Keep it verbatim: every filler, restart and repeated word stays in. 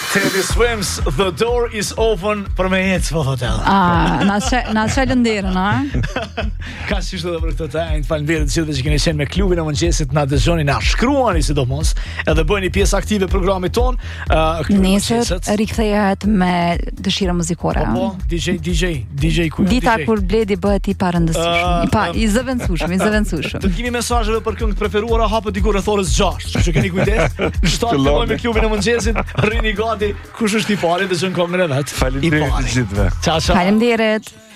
Teddy Swims, The Door is Open për me jetë po hotel. Ah, na çe na çelë nderën, ha. Ka si çdo për këtë tajnë. Faleminderit të gjithëve që keni qenë me klubin e mëngjesit, na dëgjoni, na shkruani sidomos, edhe bëni pjesë aktive e programit ton. Uh, Nesër rikthehet me dëshira muzikore. Po, D J D J D J ku Dita kur Bledi bëhet i parëndësishëm, i pa i zëvendësueshëm, i zëvendësueshëm. Të kemi mesazheve për këngët preferuara hapet diku rreth orës gjashtë, kështu që keni kujdes. Në shtatë të bëjmë klubin e mëngjesit, rrini gati, kush është i pari dhe zën këngën e vet. Faleminderit të gjithëve. Ciao ciao. Faleminderit.